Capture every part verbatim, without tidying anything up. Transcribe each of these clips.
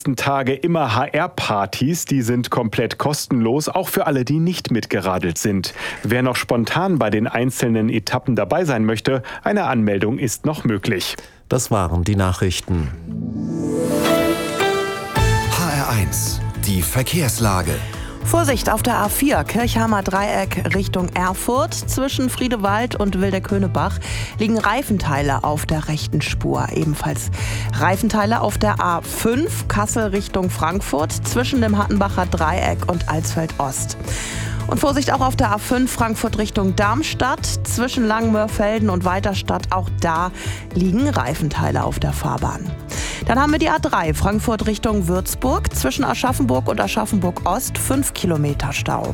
Tage immer H R-Partys, die sind komplett kostenlos, auch für alle, die nicht mitgeradelt sind. Wer noch spontan bei den einzelnen Etappen dabei sein möchte, eine Anmeldung ist noch möglich. Das waren die Nachrichten. H R eins, die Verkehrslage. Vorsicht auf der A vier, Kirchheimer Dreieck Richtung Erfurt. Zwischen Friedewald und Wilderköhnebach liegen Reifenteile auf der rechten Spur. Ebenfalls Reifenteile auf der A fünf, Kassel Richtung Frankfurt, zwischen dem Hattenbacher Dreieck und Alsfeld Ost. Und Vorsicht auch auf der A fünf Frankfurt Richtung Darmstadt, zwischen Langenmörfelden und Weiterstadt. Auch da liegen Reifenteile auf der Fahrbahn. Dann haben wir die A drei Frankfurt Richtung Würzburg, zwischen Aschaffenburg und Aschaffenburg Ost, fünf Kilometer Stau.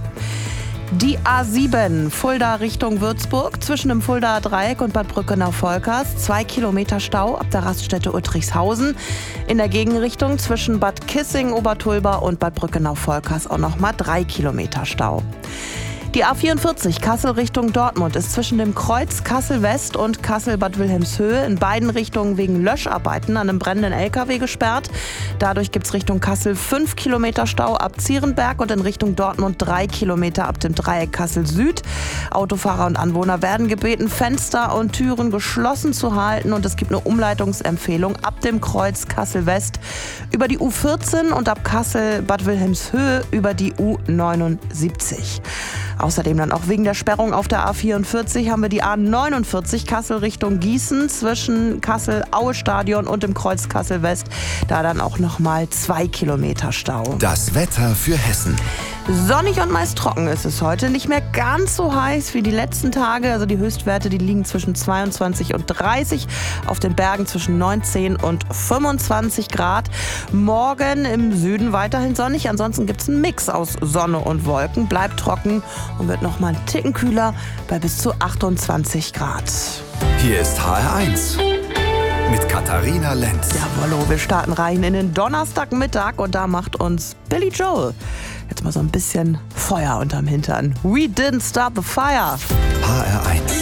Die A sieben Fulda Richtung Würzburg, zwischen dem Fuldaer Dreieck und Bad Brückenau-Volkers, zwei Kilometer Stau ab der Raststätte Uttrichshausen. In der Gegenrichtung zwischen Bad Kissing, Obertulba und Bad Brückenau-Volkers auch nochmal drei Kilometer Stau. Die A vierundvierzig Kassel Richtung Dortmund ist zwischen dem Kreuz Kassel West und Kassel Bad Wilhelmshöhe in beiden Richtungen wegen Löscharbeiten an einem brennenden L K W gesperrt. Dadurch gibt es Richtung Kassel fünf Kilometer Stau ab Zierenberg und in Richtung Dortmund drei Kilometer ab dem Dreieck Kassel Süd. Autofahrer und Anwohner werden gebeten, Fenster und Türen geschlossen zu halten, und es gibt eine Umleitungsempfehlung ab dem Kreuz Kassel West über die U vierzehn und ab Kassel Bad Wilhelmshöhe über die U neunundsiebzig. Außerdem dann auch wegen der Sperrung auf der A vierundvierzig haben wir die A neunundvierzig Kassel Richtung Gießen zwischen Kassel-Aue-Stadion und dem Kreuz Kassel West. Da dann auch nochmal zwei Kilometer Stau. Das Wetter für Hessen. Sonnig und meist trocken ist es heute. Nicht mehr ganz so heiß wie die letzten Tage. Also die Höchstwerte, die liegen zwischen zweiundzwanzig und dreißig. Auf den Bergen zwischen neunzehn und fünfundzwanzig Grad. Morgen im Süden weiterhin sonnig. Ansonsten gibt es einen Mix aus Sonne und Wolken. Bleibt trocken und wird noch mal einen Ticken kühler bei bis zu achtundzwanzig Grad. Hier ist H R eins mit Katharina Lenz. Jawollo, wir starten rein in den Donnerstagmittag und da macht uns Billy Joel jetzt mal so ein bisschen Feuer unterm Hintern. We didn't start the fire. H R eins.